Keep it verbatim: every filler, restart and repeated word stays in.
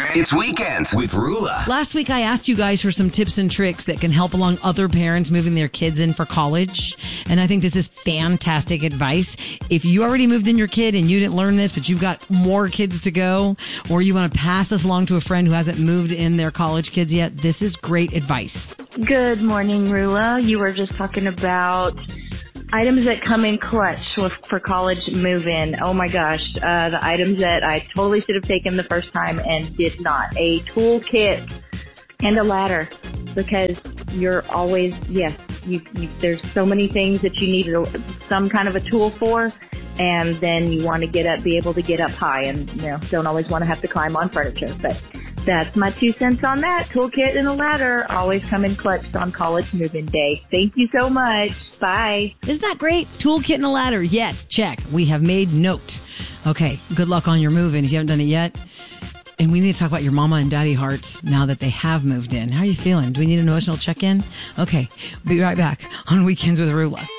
It's Weekends with Rula. Last week, I asked you guys for some tips and tricks that can help along other parents moving their kids in for college. And I think this is fantastic advice. If you already moved in your kid and you didn't learn this, but you've got more kids to go, or you want to pass this along to a friend who hasn't moved in their college kids yet, this is great advice. Good morning, Rula. You were just talking about items that come in clutch with, for college move-in. Oh my gosh, uh, the items that I totally should have taken the first time and did not. A toolkit and a ladder, because you're always, yes, you, you, there's so many things that you need a, some kind of a tool for, and then you want to get up, be able to get up high, and you know, don't always want to have to climb on furniture. But that's my two cents on that. Toolkit and a ladder always come in clutch on college move-in day. Thank you so much. Bye. Isn't that great? Toolkit and a ladder. Yes, check. We have made note. Okay, good luck on your move-in if you haven't done it yet. And we need to talk about your mama and daddy hearts now that they have moved in. How are you feeling? Do we need an emotional check-in? Okay, we'll be right back on Weekends with Rula.